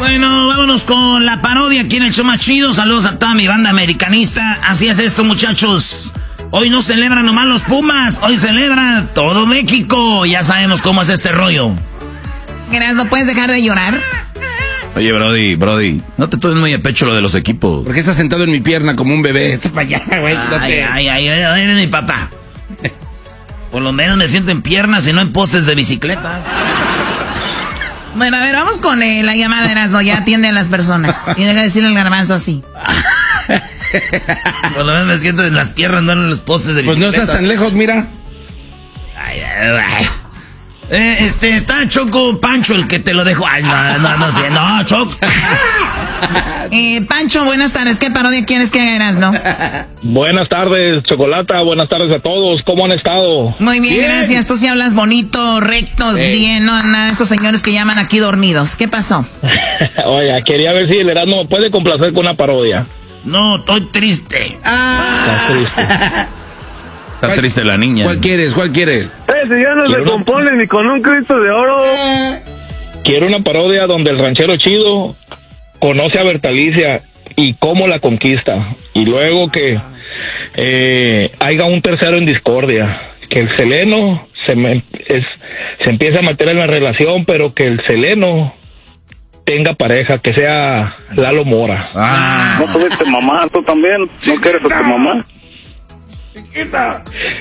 Bueno, vámonos con la parodia aquí en el show más chido. Saludos a toda mi banda americanista. Así es esto, muchachos. Hoy no celebran nomás los Pumas, hoy celebra todo México. Ya sabemos cómo es este rollo. Gracias, ¿no puedes dejar de llorar? Oye, Brody, no te tomes muy a pecho lo de los equipos. ¿Por qué estás sentado en mi pierna como un bebé? Está para allá, güey. Ay, eres mi papá. Por lo menos me siento en piernas y no en postes de bicicleta. Bueno, a ver, vamos con la llamada de Erasmo. Ya atiende a las personas. Y deja de decirle el garbanzo así. Por lo menos me siento en las piernas, no en los postes de bicicleta. Pues no estás tan lejos, mira. Ay. Está Choco Pancho el que te lo dejó. Ay, no sé. No, Choco. Pancho, buenas tardes. ¿Qué parodia quieres que hagas, no? Buenas tardes, Chocolata. Buenas tardes a todos. ¿Cómo han estado? Muy bien, gracias. Tú sí hablas bonito, recto, bien. No, nada de esos señores que llaman aquí dormidos. ¿Qué pasó? Oye, quería ver si el Erasmo me puede complacer con una parodia. No, estoy triste. Está triste. Está triste la niña. ¿Cuál quieres? Si ya no se compone ni con un Cristo de oro. Quiero una parodia donde el ranchero chido conoce a Bertalicia y cómo la conquista. Y luego que haya un tercero en discordia. Que el Seleno se empieza a meter en la relación, pero que el Seleno tenga pareja, que sea Lalo Mora. No tuviste mamá, tú también. ¿No quieres a tu mamá? Chiquita.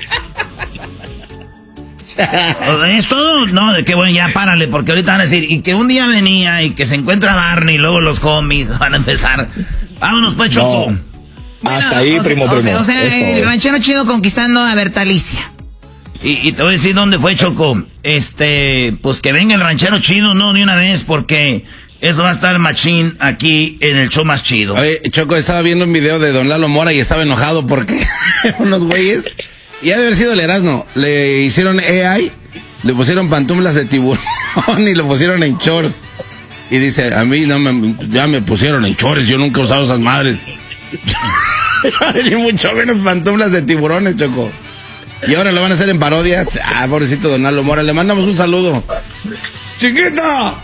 ¿Es todo? No, de que bueno, ya párale, porque ahorita van a decir, y que un día venía y que se encuentra Barney y luego los homies van a empezar. Vámonos pues, Choco. No. Bueno, Hasta ahí, primo. O sea, el ranchero chido conquistando a Bertalicia. Y te voy a decir dónde fue, Choco. Pues que venga el ranchero chido, no, de una vez, porque eso va a estar machín aquí en el show más chido. Oye, Choco, estaba viendo un video de don Lalo Mora y estaba enojado porque unos güeyes, y ha de haber sido el Erasmo, le hicieron AI, le pusieron pantuflas de tiburón y lo pusieron en shorts. Y dice, a mí ya me pusieron en shorts, yo nunca he usado esas madres. Ni mucho menos pantuflas de tiburones, Choco. Y ahora lo van a hacer en parodia. Pobrecito don Lalo Mora, le mandamos un saludo. ¡Chiquita!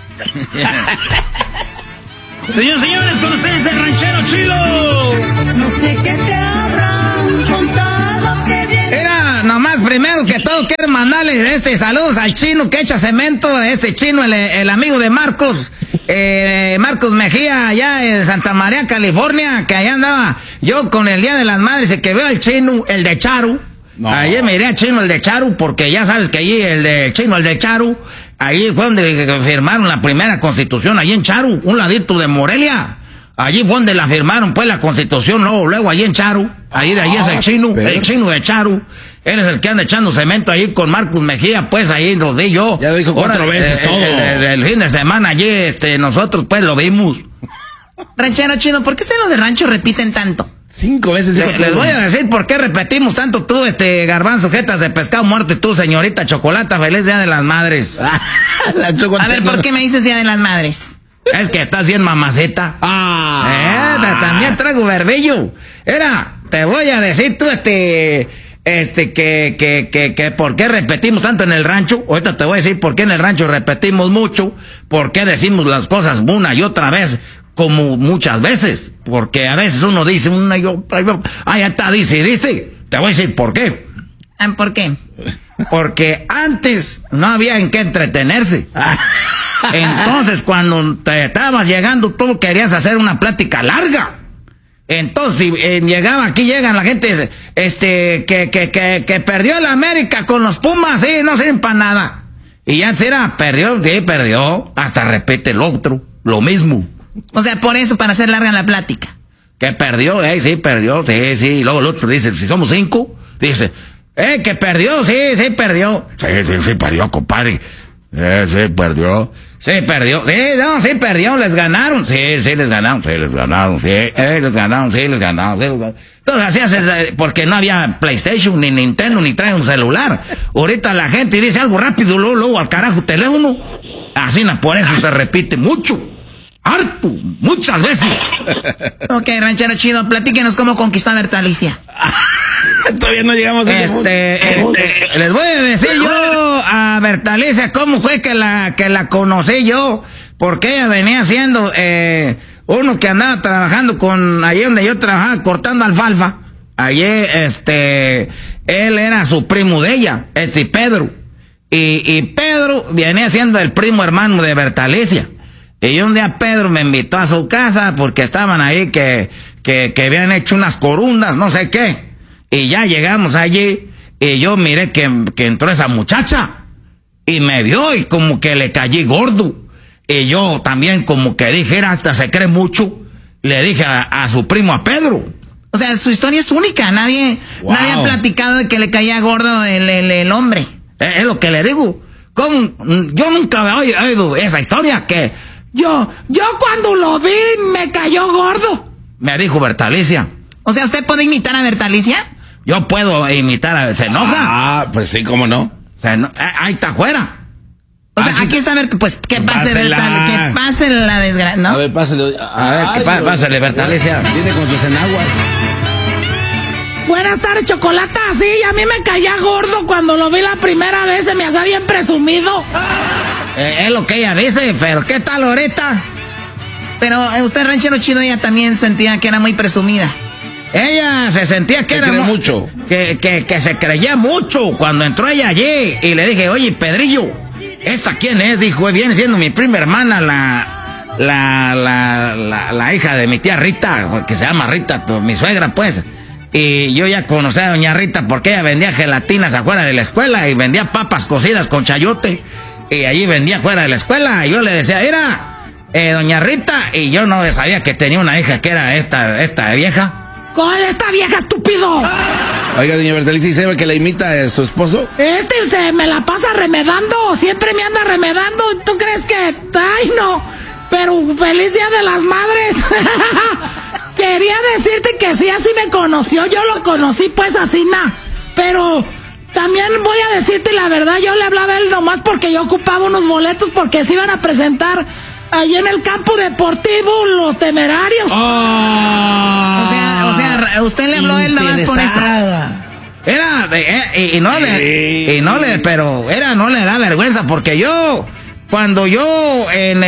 Señores, con ustedes el ranchero chido. No sé qué te habrán contado que viene. Era, nomás primero que todo quiero mandarle saludos al chino que echa cemento, chino, el amigo de Marcos, Marcos Mejía, allá en Santa María, California, que allá andaba yo con el Día de las Madres, y que veo al chino, el de Charu. No. Ayer me iré al chino, el de Charu, porque ya sabes que allí el de chino, el de Charu, allí fue donde firmaron la primera constitución, allí en Charu, un ladito de Morelia. Allí fue donde la firmaron, pues, la constitución, luego allí en Charu. Ahí de allí es el chino de Charu. Él es el que anda echando cemento ahí con Marcos Mejía, pues, ahí lo vi yo. Ya lo dijo 4 veces todo. El fin de semana allí, nosotros, pues, lo vimos. Ranchero chido, ¿por qué ustedes los de rancho repiten tanto? 5 veces. Les voy a decir por qué repetimos tanto tú, garbanzo, jetas de pescado muerto, y tú, señorita Chocolata, feliz Día de las Madres. A ver, ¿por qué me dices Día de las Madres? Es que estás bien mamaceta. También traigo verbillo. Te voy a decir tú, que por qué repetimos tanto en el rancho. Ahorita te voy a decir por qué en el rancho repetimos mucho, por qué decimos las cosas una y otra vez, como muchas veces, porque a veces uno dice una y otra, ya está, dice. Te voy a decir por qué. ¿Por qué? Porque antes no había en qué entretenerse. Entonces, cuando te estabas llegando, tú querías hacer una plática larga. Entonces, llegan la gente, que perdió el América con los Pumas, sí, no sirven para nada. Y ya perdió, hasta repite el otro, lo mismo. O sea, por eso, para hacer larga la plática. Que perdió, sí, perdió, sí. Y luego el otro dice, si somos 5, dice, que perdió, sí, perdió. Sí, perdió, compadre. Sí, perdió. Sí, perdió. Sí, perdió, les ganaron. Sí, les ganaron. Les ganaron. Entonces así haces, porque no había PlayStation, ni Nintendo, ni trae un celular. Ahorita la gente dice algo rápido, luego al carajo teléfono. Así, por eso se repite mucho. Harto, muchas veces. Ok, ranchero chido, platíquenos cómo conquistó a Bertalicia. Todavía no llegamos a ese punto. Les voy a decir yo a Bertalicia cómo fue que la conocí yo. porque ella venía siendo uno que andaba trabajando allí donde yo trabajaba, cortando alfalfa. Allí, él era su primo de ella, Pedro. Y Pedro venía siendo el primo hermano de Bertalicia. Y un día Pedro me invitó a su casa porque estaban ahí que habían hecho unas corundas, no sé qué. Y ya llegamos allí y yo miré que entró esa muchacha. Y me vio y como que le caí gordo. Y yo también como que dije, hasta se cree mucho. Le dije a su primo, a Pedro. O sea, su historia es única. Nadie ha platicado de que le caía gordo el hombre. Es lo que le digo. Yo nunca había oído esa historia que... Yo cuando lo vi me cayó gordo. Me dijo Bertalicia. O sea, ¿usted puede imitar a Bertalicia? Yo puedo imitar a... ¿Se enoja? Ah, pues sí, ¿cómo no? Ahí está afuera. O sea, aquí está Bertalicia. Pues, ¿qué pase Bertalicia? Que pase la desgracia, ¿no? A ver, pásale. Pásale, Bertalicia. Viene con sus enaguas. Buenas tardes, Chocolata. Sí, a mí me caía gordo cuando lo vi la primera vez. Se me hacía bien presumido. Es lo que ella dice, pero ¿qué tal ahorita? Pero usted, ranchero chido, ella también sentía que era muy presumida. Ella se sentía que era mucho. Que se creía mucho cuando entró ella allí. Y le dije, oye, Pedrillo, ¿esta quién es? Dijo, viene siendo mi prima hermana, la hija de mi tía Rita, que se llama Rita, mi suegra, pues. Y yo ya conocía a doña Rita porque ella vendía gelatinas afuera de la escuela y vendía papas cocidas con chayote. Y allí vendía afuera de la escuela. Y yo le decía, mira, doña Rita. Y yo no sabía que tenía una hija que era esta vieja. ¿Cuál esta vieja, estúpido? Oiga, doña Bertalicia, ¿y sabe que la imita a su esposo? Se me la pasa remedando. Siempre me anda remedando. ¿Tú crees que...? Ay, no. Pero feliz Día de las Madres. Quería decirte que sí, así me conoció. Yo lo conocí, pues, así, pero también voy a decirte la verdad. Yo le hablaba a él nomás porque yo ocupaba unos boletos porque se iban a presentar allí en el campo deportivo Los Temerarios. O sea, usted le habló a él nomás por eso. Era, no le da vergüenza porque yo, cuando yo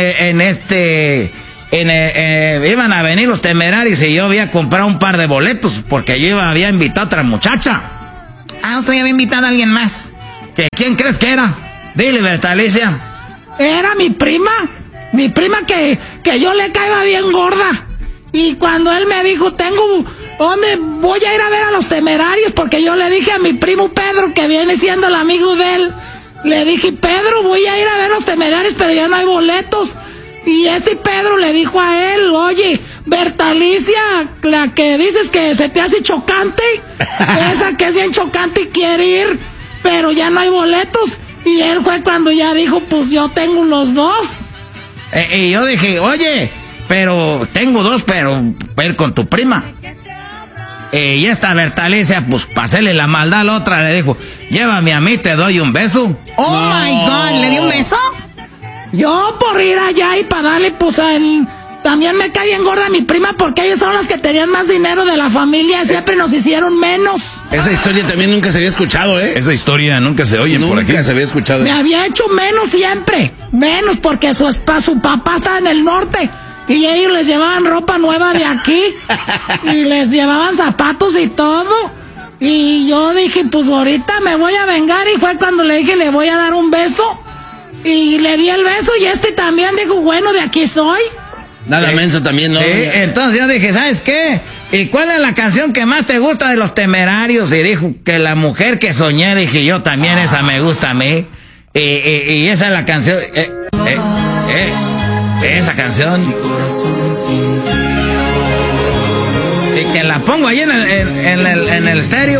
iban a venir Los Temerarios y yo había comprado un par de boletos porque yo había invitado a otra muchacha. Ah, usted había invitado a alguien más. ¿Quién crees que era? Dile, Bertalicia. Era mi prima que yo le caía bien gorda. Y cuando él me dijo, ¿dónde voy a ir a ver a Los Temerarios? Porque yo le dije a mi primo Pedro, que viene siendo el amigo de él, le dije, Pedro, voy a ir a ver Los Temerarios, pero ya no hay boletos. Y Pedro le dijo a él, oye, Bertalicia, la que dices que se te hace chocante, esa que es bien chocante y quiere ir, pero ya no hay boletos. Y él fue cuando ya dijo, pues yo tengo los dos. Y yo dije, oye, pero tengo dos, pero voy a ir con tu prima. Y esta Bertalicia, pues para hacerle la maldad a la otra, le dijo, llévame a mí, te doy un beso. Oh my God, ¿le dio un beso? Yo por ir allá y para darle, pues a él, también me cae bien gorda mi prima porque ellos son los que tenían más dinero de la familia y siempre nos hicieron menos. Esa historia también nunca se había escuchado, ¿eh? Esa historia nunca se oye por aquí. Nunca se había escuchado. Me había hecho menos siempre, menos porque su papá estaba en el norte y ellos les llevaban ropa nueva de aquí y les llevaban zapatos y todo. Y yo dije, pues ahorita me voy a vengar y fue cuando le dije, le voy a dar un beso. Y le di el beso y también dijo, bueno, de aquí soy. Nada menso también, ¿no? Sí, entonces yo dije, ¿sabes qué? ¿Y cuál es la canción que más te gusta de Los Temerarios? Y dijo que La Mujer que Soñé. Dije, yo también esa me gusta a mí. Y esa es la canción. Esa canción. Y que la pongo ahí en el estéreo.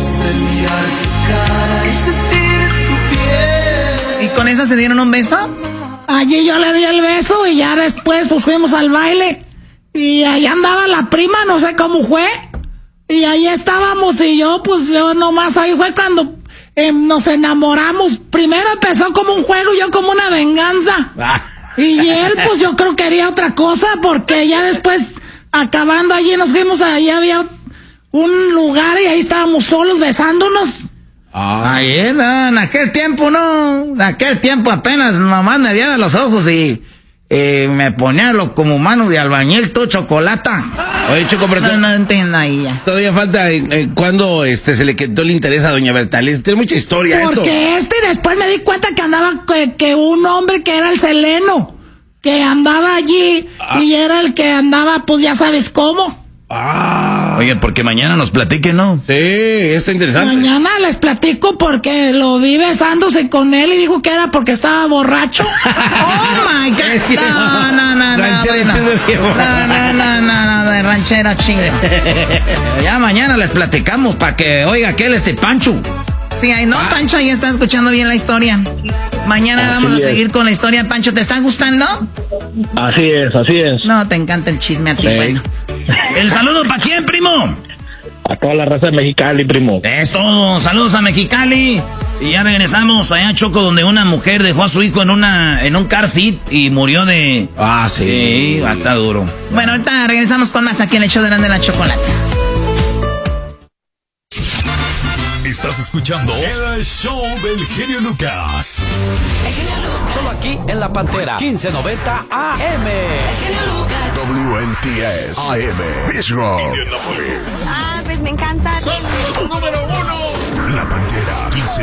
¿Y con esa se dieron un beso? Allí yo le di el beso y ya después pues fuimos al baile. Y ahí andaba la prima, no sé cómo fue. Y ahí estábamos y yo nomás ahí fue cuando nos enamoramos. Primero empezó como un juego, yo como una venganza. Y él pues yo creo que quería otra cosa porque ya después acabando allí nos fuimos, ahí había un lugar y ahí estábamos solos besándonos. Ahí, en aquel tiempo, no. En aquel tiempo apenas nomás me veía los ojos y me ponía como mano de albañil, todo chocolata. Oye, Choco, pero No entiendo ahí ya. todavía falta cuando se le quitó el interés a doña Bertalicia. Tiene mucha historia esto. Porque después me di cuenta que andaba que un hombre que era el Seleno, que andaba allí y era el que andaba, pues ya sabes cómo. Oye, porque mañana nos platiquen, ¿no? Sí, está interesante. Mañana les platico porque lo vi besándose con él y dijo que era porque estaba borracho. Oh my God. No, Ranchero bueno. chido, sí, No, de ranchero chido. Ya mañana les platicamos para que oiga que él Pancho. Sí, ahí no, Pancho, ahí está escuchando bien la historia. Mañana vamos a seguir con la historia, Pancho. ¿Te está gustando? Así es. No, te encanta el chisme a ti, bueno. ¿El saludo para quién, primo? A toda la raza de Mexicali, primo. Es todo. Saludos a Mexicali. Y ya regresamos allá a Choco, donde una mujer dejó a su hijo en un car seat y murió de... Sí, está duro. Bueno, ahorita regresamos con más aquí en el show de la Chocolata. Estás escuchando el show del genio Lucas. Solo aquí en La Pantera, 1590 AM. WNTS AM. Pittsburgh. Pues me encanta. Número 1. La Pantera, 15